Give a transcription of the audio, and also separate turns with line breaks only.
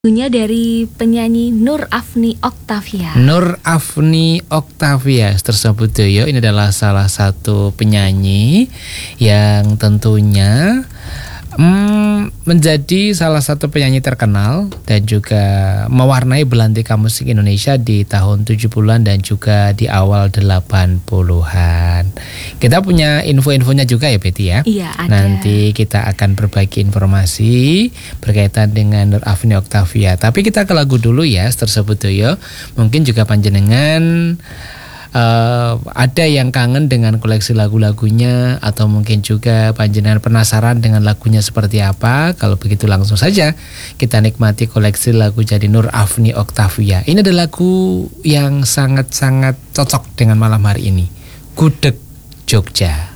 Lagunya dari penyanyi Nur Afni Oktavia.
Nur Afni Oktavia tersebut Doyo, ini adalah salah satu penyanyi yang tentunya menjadi salah satu penyanyi terkenal dan juga mewarnai belantika musik Indonesia di tahun 70-an dan juga di awal 80-an. Kita punya info-infonya juga ya Betty ya.
Iya, ada.
Nanti kita akan berbagi informasi berkaitan dengan Nur Afni Oktavia. Tapi kita ke lagu dulu ya tersebut Doyo. Mungkin juga panjenengan ada yang kangen dengan koleksi lagu-lagunya, atau mungkin juga panjenengan penasaran dengan lagunya seperti apa. Kalau begitu langsung saja kita nikmati koleksi lagu jadi Nur Afni Oktavia. Ini adalah lagu yang sangat-sangat cocok dengan malam hari ini, Gudeg Jogja.